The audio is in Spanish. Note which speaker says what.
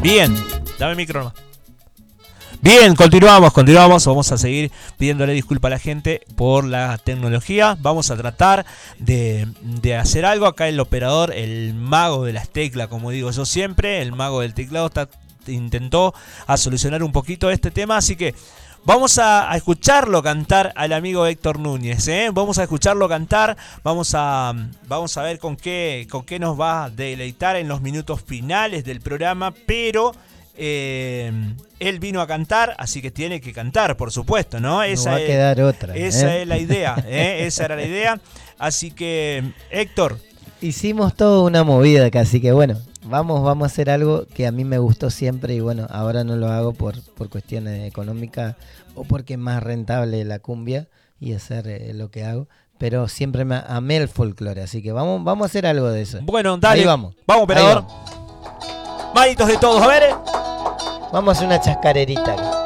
Speaker 1: Bien, dame el micro nomás. Bien, continuamos. Vamos a seguir pidiéndole disculpas a la gente por la tecnología. Vamos a tratar de hacer algo. Acá el operador, el mago de las teclas, como digo yo siempre, el mago del teclado intentó a solucionar un poquito este tema. Así que vamos a escucharlo cantar al amigo Héctor Núñez, ¿eh? Vamos a escucharlo cantar. Vamos a ver con qué nos va a deleitar en los minutos finales del programa. Pero él vino a cantar, así que tiene que cantar, por supuesto, ¿no?
Speaker 2: Esa va a quedar otra.
Speaker 1: Esa es la idea, esa era la idea. Así que, Héctor.
Speaker 2: Hicimos toda una movida acá, así que bueno, vamos a hacer algo que a mí me gustó siempre y bueno, ahora no lo hago por cuestiones económicas o porque es más rentable la cumbia y hacer lo que hago. Pero siempre me amé el folclore, así que vamos a hacer algo de eso.
Speaker 1: Bueno, dale.
Speaker 2: Ahí vamos.
Speaker 1: Vamos, operador. Manitos de todos, a ver.
Speaker 2: Vamos a hacer una chascarerita acá.